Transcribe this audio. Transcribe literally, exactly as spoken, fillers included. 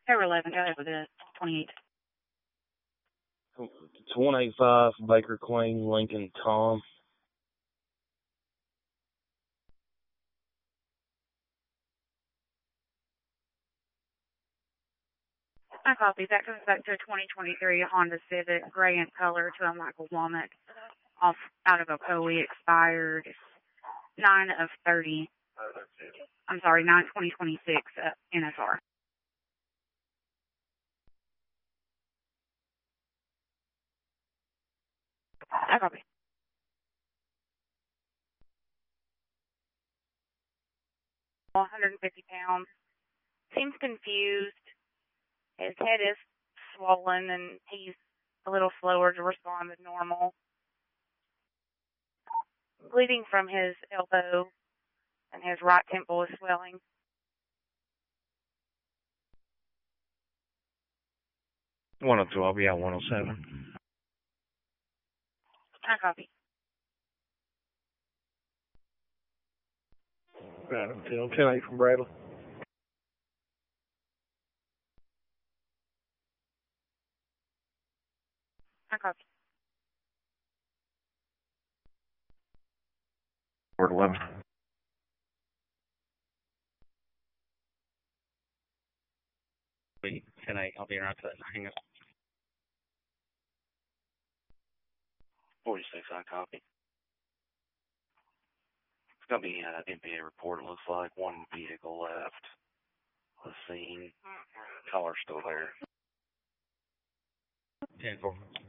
Tower eleven, go ahead with the twenty-eight. It's one eighty-five, Baker Queen, Lincoln, Tom. I copy. That comes back to a twenty twenty-three Honda Civic, gray in color, to a Michael Womack, off out of a P O E, expired nine of thirty. I'm sorry, nine twenty twenty-six uh, N S R. I copy. one hundred fifty pounds. Seems confused. His head is swollen and he's a little slower to respond than normal. Bleeding from his elbow and his right temple is swelling. one oh two, I'll be out one oh seven. I copy. Right, until ten eight from Bradley. I copy. Word eleven. Wait, ten eight, I'll be around to that. Hang up. forty-six, I copy. It's going to be an M P A report. It looks like one vehicle left. Let's see. Collar's still there. ten four.